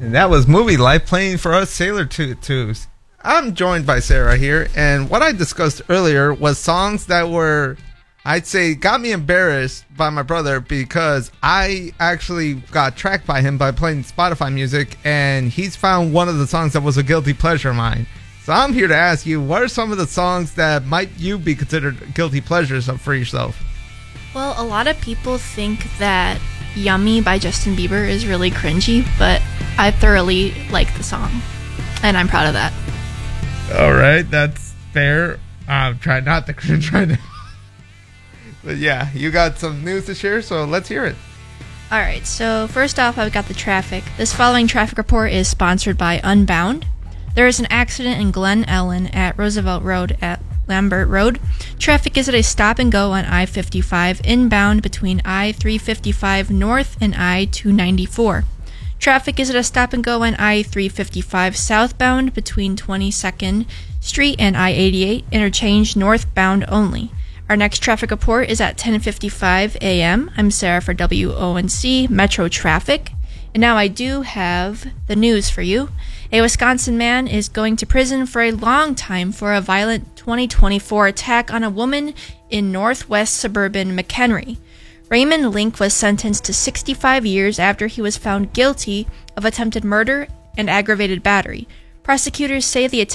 And that was Movie Life playing for us Sailor Tubes. I'm joined by Sarah here, and what I discussed earlier was songs that were, I'd say, got me embarrassed by my brother because I actually got tracked by him by playing Spotify music, and he's found one of the songs that was a guilty pleasure of mine. So I'm here to ask you, what are some of the songs that might you be considered guilty pleasures for yourself? Well, a lot of people think that Yummy by Justin Bieber is really cringy, but I thoroughly like the song, and I'm proud of that. All right, that's fair. I'm trying not to cringe right now. But yeah, you got some news to share, so let's hear it. All right, so first off, I've got the traffic. This following traffic report is sponsored by Unbound. There is an accident in Glen Ellen at Roosevelt Road at Lambert Road. Traffic is at a stop and go on I-55 inbound between I-355 North and I-294. Traffic is at a stop and go on I-355 southbound between 22nd Street and I-88 interchange northbound only. Our next traffic report is at 10:55 a.m. I'm Sarah for WONC Metro Traffic. And now I do have the news for you. A Wisconsin man is going to prison for a long time for a violent 2024 attack on a woman in northwest suburban McHenry. Raymond Link was sentenced to 65 years after he was found guilty of attempted murder and aggravated battery. Prosecutors say the